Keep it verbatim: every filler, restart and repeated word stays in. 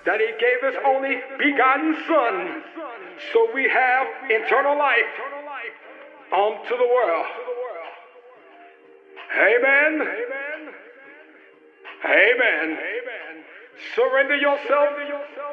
that he gave his only begotten Son, so we have eternal life unto the world. Amen. Amen. Surrender yourself